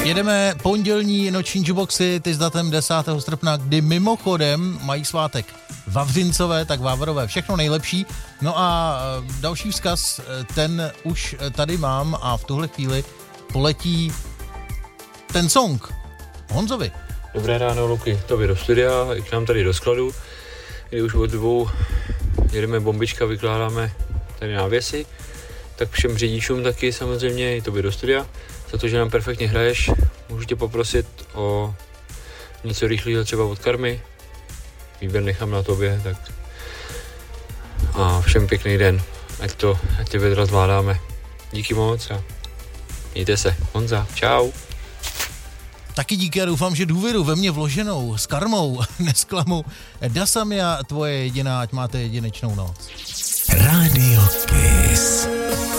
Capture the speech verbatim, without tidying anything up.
Jedeme pondělní noční jukeboxy, ty s datem desátého srpna, kdy mimochodem mají svátek Vavřincové, tak Vávrové, všechno nejlepší. No a další vzkaz, ten už tady mám a v tuhle chvíli poletí ten song Honzovi. Dobré ráno, Luky, tobě do studia, i k nám tady do skladu, kdy už od dvou jedeme bombička, vykládáme tady návěsy, tak všem řidičům taky samozřejmě i tobě do studia, za to, že nám perfektně hraješ, můžu tě poprosit o něco rychlého třeba od karmy, výběr nechám na tobě, tak a všem pěkný den, ať to, ať tě vedra zvládáme. Díky moc a mějte se. Honza, čau. Taky díky a doufám, že důvěru ve mě vloženou s karmou nesklamu. Dasamia, tvoje jediná, ať máte jedinečnou noc. Radio Kiss.